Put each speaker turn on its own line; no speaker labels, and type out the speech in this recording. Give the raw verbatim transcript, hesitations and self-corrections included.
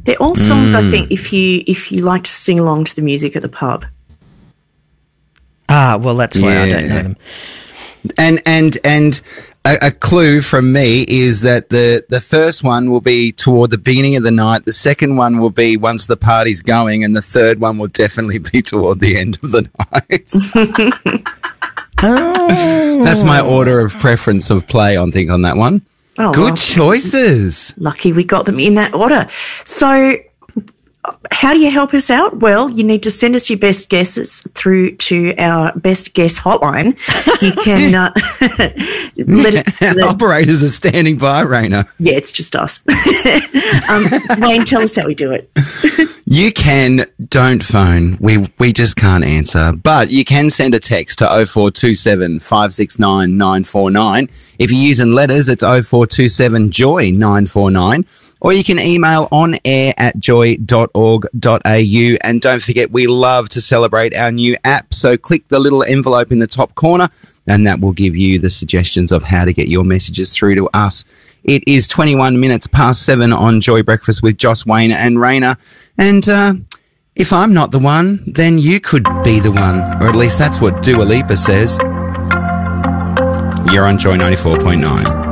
They're all songs, mm. I think, if you if you like to sing along to the music at the pub.
Ah, well, that's why yeah. I don't know them.
And and and a, a clue from me is that the, the first one will be toward the beginning of the night, the second one will be once the party's going, and the third one will definitely be toward the end of the night. Oh. That's my order of preference of play, I think, on that one. Oh, Good well, choices.
Lucky we got them in that order. So how do you help us out? Well, you need to send us your best guesses through to our best guess hotline. You can uh, let it, let
operators are standing by, Raina.
Yeah, it's just us. um, Wayne, tell us how we do it.
You can don't phone. We we just can't answer, but you can send a text to oh four two seven, five six nine, nine four nine. If you're using letters, it's oh four two seven, joy nine four nine. Or you can email on air at joy dot org dot a u. And don't forget, we love to celebrate our new app. So click the little envelope in the top corner, and that will give you the suggestions of how to get your messages through to us. It is twenty-one minutes past seven on Joy Breakfast with Joss, Wayne and Raina. And uh, if I'm not the one, then you could be the one. Or at least that's what Dua Lipa says. You're on Joy ninety-four point nine.